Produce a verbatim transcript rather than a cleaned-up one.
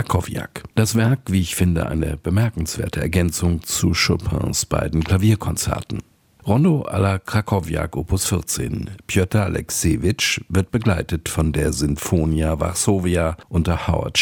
Krakowiak. Das Werk, wie ich finde, eine bemerkenswerte Ergänzung zu Chopins beiden Klavierkonzerten. Rondo alla Krakowiak Opus vierzehn. Pjotr Aleksejewitsch wird begleitet von der Sinfonia Varsovia unter Howard